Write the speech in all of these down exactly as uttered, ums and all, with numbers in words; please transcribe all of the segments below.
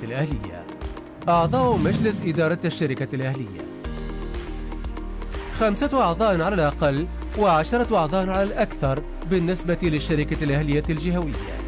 الأهلية. أعضاء مجلس إدارة الشركة الأهلية خمسة أعضاء على الأقل وعشرة أعضاء على الأكثر بالنسبة للشركة الأهلية الجهوية،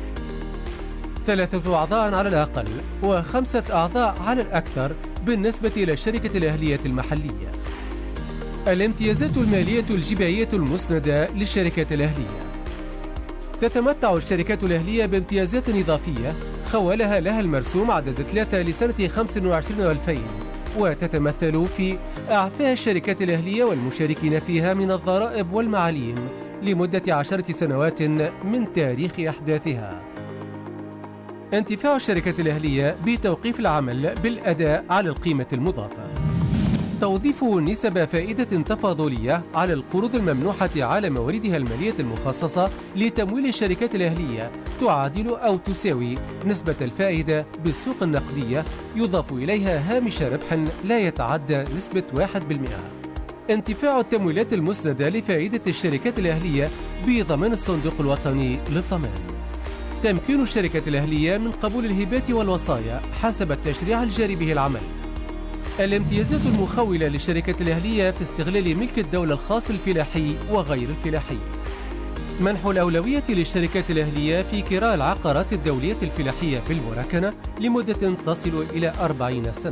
ثلاثة أعضاء على الأقل وخمسة أعضاء على الأكثر بالنسبة إلى الشركة الأهلية المحلية. الامتيازات المالية الجبائية المسندة للشركة الأهلية: تتمتع الشركات الأهلية بامتيازات إضافية خولها لها المرسوم عدد ثلاثة لسنة خمسة وعشرين ألفين، وتتمثل في إعفاء الشركات الأهلية والمشاركين فيها من الضرائب والمعاليم لمدة عشرة سنوات من تاريخ أحداثها. انتفاع الشركات الأهلية بتوقيف العمل بالأداء على القيمة المضافة. توظيف نسب فائدة تفاضلية على القروض الممنوحة على مواردها المالية المخصصة لتمويل الشركات الأهلية تعادل أو تساوي نسبة الفائدة بالسوق النقدية، يضاف إليها هامش ربح لا يتعدى نسبة واحد بالمئة. انتفاع التمويلات المسندة لفائدة الشركات الأهلية بضمان الصندوق الوطني للضمان. تمكين الشركة الأهلية من قبول الهبات والوصايا حسب التشريع الجاري به العمل. الامتيازات المخولة للشركة الأهلية في استغلال ملك الدولة الخاص الفلاحي وغير الفلاحي. منح الأولوية للشركات الأهلية في كراء العقارات الدولية الفلاحية بالمراكنة لمدة تصل إلى أربعين سنة.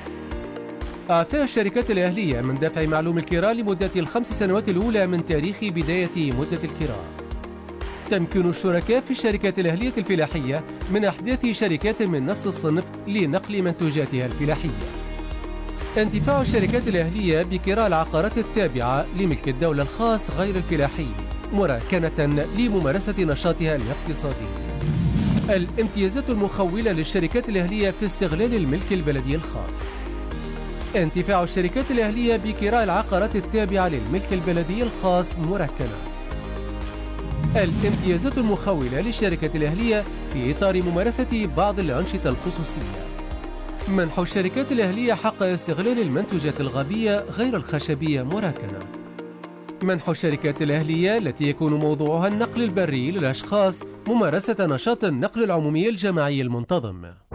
إعفاء الشركات الأهلية من دفع معلوم الكراء لمدة الخمس سنوات الأولى من تاريخ بداية مدة الكراء. تمكين الشركاء في الشركات الأهلية الفلاحية من إحداث شركات من نفس الصنف لنقل منتوجاتها الفلاحية. انتفاع الشركات الأهلية بكراء العقارات التابعة لملك الدولة الخاص غير الفلاحي مراكنة لممارسة نشاطها الاقتصادي. الامتيازات المخولة للشركات الأهلية في استغلال الملك البلدي الخاص. انتفاع الشركات الأهلية بكراء العقارات التابعة للملك البلدي الخاص مراكنة. الامتيازات المخولة للشركة الأهلية في إطار ممارسة بعض الأنشطة الخصوصية. منح الشركات الأهلية حق استغلال المنتوجات الغابية غير الخشبية مراكنة. منح الشركات الأهلية التي يكون موضوعها النقل البري للأشخاص ممارسة نشاط النقل العمومي الجماعي المنتظم.